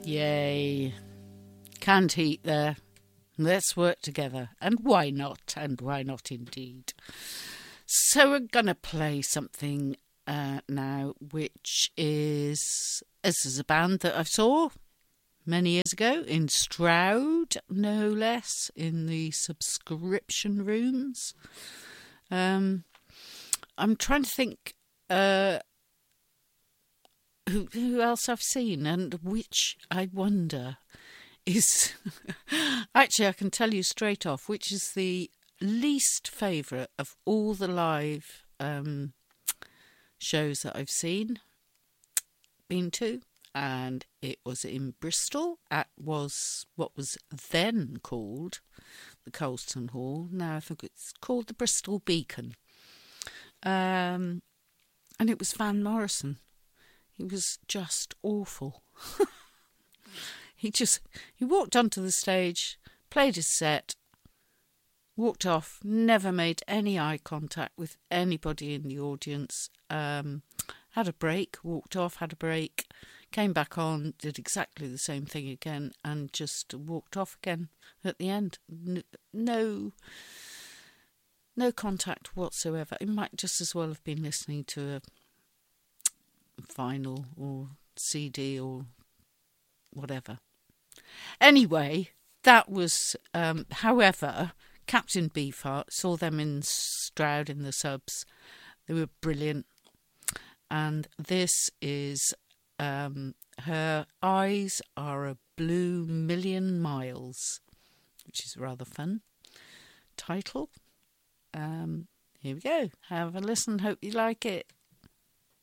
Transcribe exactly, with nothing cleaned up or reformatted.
Yay. Canned heat there. Let's work together. And why not? And why not indeed? So we're going to play something uh, now, which is... This is a band that I saw many years ago in Stroud, no less, in the subscription rooms. Um, I'm trying to think uh, who, who else I've seen, and which I wonder is... Actually, I can tell you straight off, which is the least favourite of all the live um, shows that I've seen, been to. And it was in Bristol at was what was then called the Colston Hall. Now I think it's called the Bristol Beacon. Um, and it was Van Morrison. He was just awful. he just he walked onto the stage, played his set, walked off, never made any eye contact with anybody in the audience. Um, had a break, walked off, had a break. Came back on, did exactly the same thing again, and just walked off again at the end. No, no contact whatsoever. It might just as well have been listening to a vinyl or C D or whatever. Anyway, that was, um, however, Captain Beefheart, saw them in Stroud in the subs. They were brilliant. And this is... Um, Her Eyes Are a Blue Million Miles, which is a rather fun title. Um, here we go. Have a listen. Hope you like it.